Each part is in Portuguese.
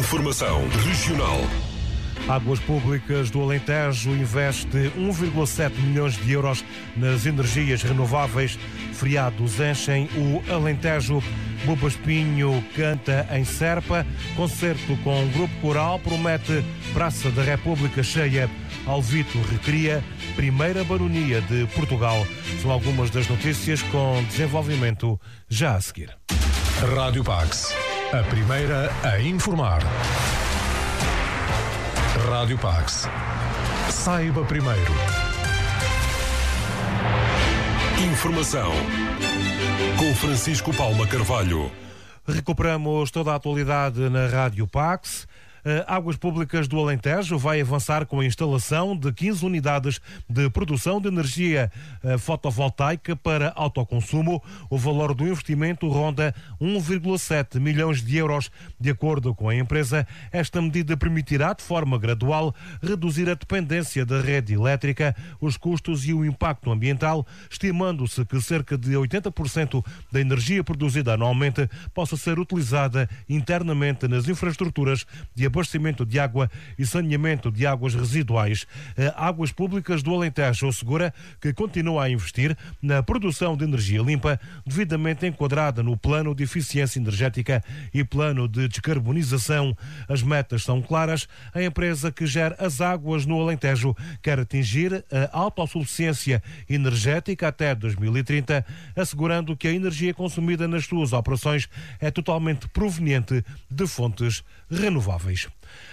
Informação regional. Águas Públicas do Alentejo investe 1,7 milhões de euros nas energias renováveis. Feriados enchem o Alentejo. Buba Espinho canta em Serpa. Concerto com o grupo coral promete Praça da República cheia. Alvito recria primeira baronia de Portugal. São algumas das notícias com desenvolvimento já a seguir. Rádio Pax, a primeira a informar. Rádio Pax. Saiba primeiro. Informação com Francisco Palma Carvalho. Recuperamos toda a atualidade na Rádio Pax. Águas Públicas do Alentejo vai avançar com a instalação de 15 unidades de produção de energia fotovoltaica para autoconsumo. O valor do investimento ronda 1,7 milhões de euros. De acordo com a empresa, esta medida permitirá, de forma gradual, reduzir a dependência da rede elétrica, os custos e o impacto ambiental, estimando-se que cerca de 80% da energia produzida anualmente possa ser utilizada internamente nas infraestruturas de abastecimento de água e saneamento de águas residuais. Águas Públicas do Alentejo assegura que continua a investir na produção de energia limpa, devidamente enquadrada no Plano de Eficiência Energética e Plano de Descarbonização. As metas são claras. A empresa que gera as águas no Alentejo quer atingir a autossuficiência energética até 2030, assegurando que a energia consumida nas suas operações é totalmente proveniente de fontes renováveis.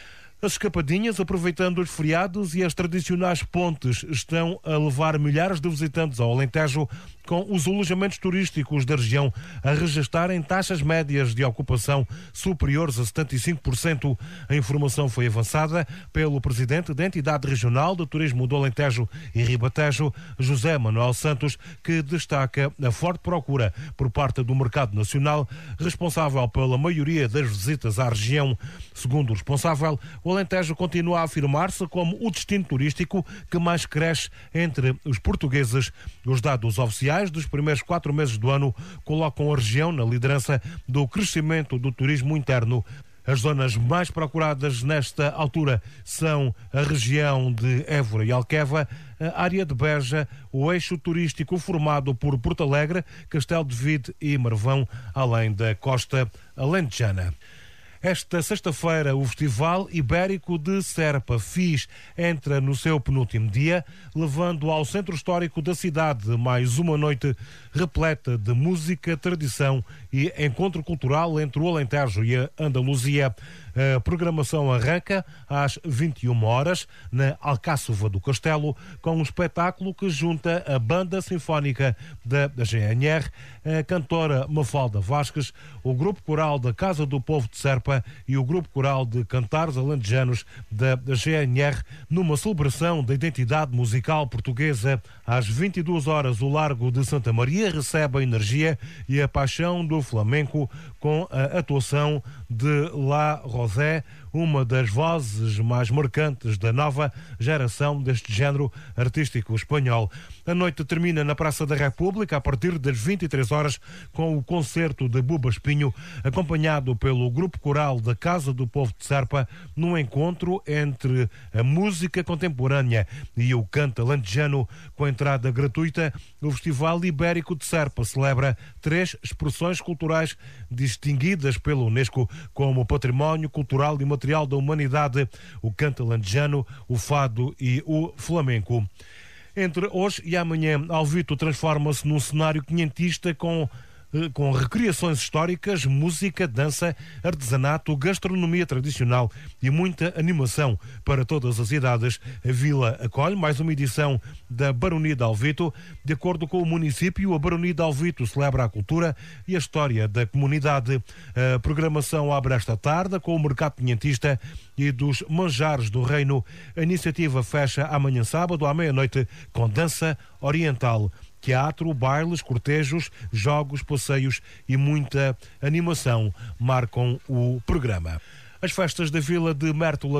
As escapadinhas, aproveitando os feriados e as tradicionais pontes, estão a levar milhares de visitantes ao Alentejo, com os alojamentos turísticos da região a registarem taxas médias de ocupação superiores a 75%. A informação foi avançada pelo presidente da entidade regional de turismo do Alentejo e Ribatejo, José Manuel Santos, que destaca a forte procura por parte do mercado nacional, responsável pela maioria das visitas à região. Segundo o responsável, o Alentejo continua a afirmar-se como o destino turístico que mais cresce entre os portugueses. Os dados oficiais dos primeiros 4 meses do ano colocam a região na liderança do crescimento do turismo interno. As zonas mais procuradas nesta altura são a região de Évora e Alqueva, a área de Beja, o eixo turístico formado por Porto Alegre, Castelo de Vide e Marvão, além da costa alentejana. Esta sexta-feira, o Festival Ibérico de Serpa FIS entra no seu penúltimo dia, levando ao centro histórico da cidade mais uma noite repleta de música, tradição e encontro cultural entre o Alentejo e a Andaluzia. A programação arranca às 21 horas na Alcáçova do Castelo, com um espetáculo que junta a Banda Sinfónica da GNR, a cantora Mafalda Vasques, o Grupo Coral da Casa do Povo de Serpa e o Grupo Coral de Cantares Alentejanos da GNR, numa celebração da identidade musical portuguesa. Às 22 horas, o Largo de Santa Maria recebe a energia e a paixão do flamenco com a atuação de La Rosé, uma das vozes mais marcantes da nova geração deste género artístico espanhol. A noite termina na Praça da República a partir das 23 horas com o concerto de Buba Espinho, acompanhado pelo Grupo Coral da Casa do Povo de Serpa, num encontro entre a música contemporânea e o canto alentejano. Com entrada gratuita, o Festival Ibérico de Serpa celebra 3 expressões culturais distinguidas pela Unesco como Património Cultural e Material da Humanidade: o canto alentejano, o fado e o flamenco. Entre hoje e amanhã, Alvito transforma-se num cenário quinhentista com recriações históricas, música, dança, artesanato, gastronomia tradicional e muita animação para todas as idades. A Vila acolhe mais uma edição da Baronia de Alvito. De acordo com o município, a Baronia de Alvito celebra a cultura e a história da comunidade. A programação abre esta tarde com o mercado quinhentista e dos manjares do reino. A iniciativa fecha amanhã sábado à meia-noite com dança oriental, teatro, bailes, cortejos, jogos, passeios e muita animação marcam o programa. As festas da Vila de Mértola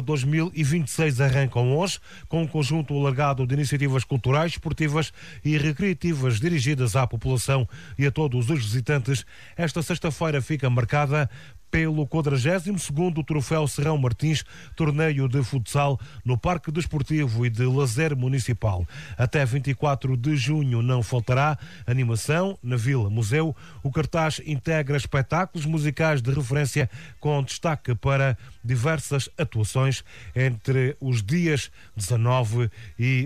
2026 arrancam hoje, com um conjunto alargado de iniciativas culturais, esportivas e recreativas dirigidas à população e a todos os visitantes. Esta sexta-feira fica marcada pelo 42º Troféu Serrão Martins, torneio de futsal no Parque Desportivo e de Lazer Municipal. Até 24 de junho não faltará animação na Vila Museu. O cartaz integra espetáculos musicais de referência com destaque para diversas atuações entre os dias 19 e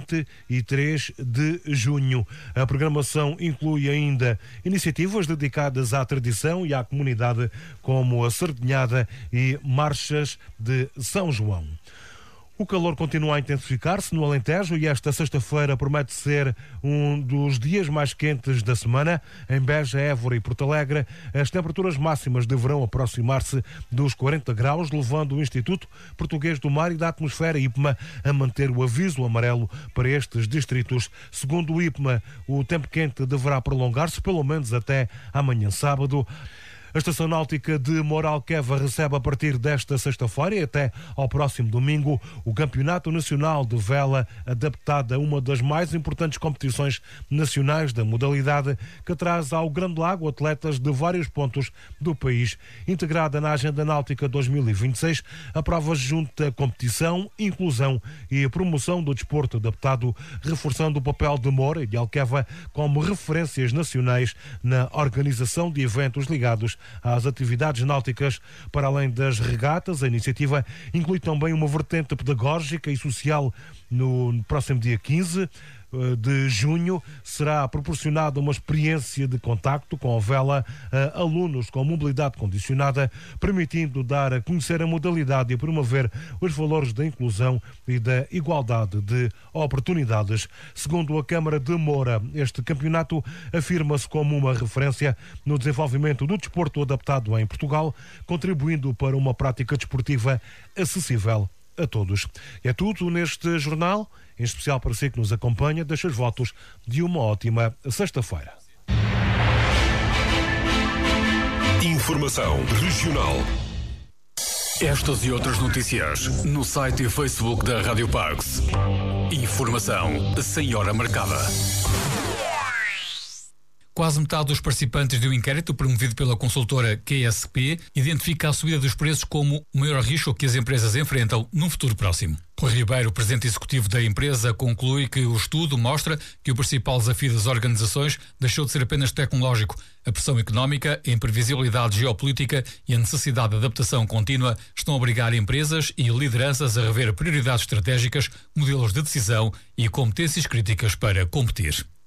23 de junho. A programação inclui ainda iniciativas dedicadas à tradição e à comunidade, como a Sardinhada e marchas de São João. O calor continua a intensificar-se no Alentejo e esta sexta-feira promete ser um dos dias mais quentes da semana. Em Beja, Évora e Porto Alegre, as temperaturas máximas deverão aproximar-se dos 40 graus, levando o Instituto Português do Mar e da Atmosfera, IPMA, a manter o aviso amarelo para estes distritos. Segundo o IPMA, o tempo quente deverá prolongar-se pelo menos até amanhã sábado. A Estação Náutica de Moralqueva recebe a partir desta sexta-feira e até ao próximo domingo o Campeonato Nacional de Vela, adaptado a uma das mais importantes competições nacionais da modalidade, que traz ao Grande Lago atletas de vários pontos do país. Integrada na Agenda Náutica 2026, a prova junta competição, inclusão e promoção do desporto adaptado, reforçando o papel de Moura e de Alqueva como referências nacionais na organização de eventos ligados às atividades náuticas. Para além das regatas, a iniciativa inclui também uma vertente pedagógica e social. No próximo dia 15 de junho será proporcionada uma experiência de contacto com a vela a alunos com mobilidade condicionada, permitindo dar a conhecer a modalidade e promover os valores da inclusão e da igualdade de oportunidades. Segundo a Câmara de Moura, este campeonato afirma-se como uma referência no desenvolvimento do desporto adaptado em Portugal, contribuindo para uma prática desportiva acessível a todos. É tudo neste jornal, em especial para si que nos acompanha. Deixo os votos de uma ótima sexta-feira. Informação regional. Estas e outras notícias no site e Facebook da Rádio Parks. Informação sem hora marcada. Quase metade dos participantes de um inquérito promovido pela consultora QSP identifica a subida dos preços como o maior risco que as empresas enfrentam num futuro próximo. Rui Ribeiro, presidente executivo da empresa, conclui que o estudo mostra que o principal desafio das organizações deixou de ser apenas tecnológico. A pressão económica, a imprevisibilidade geopolítica e a necessidade de adaptação contínua estão a obrigar empresas e lideranças a rever prioridades estratégicas, modelos de decisão e competências críticas para competir.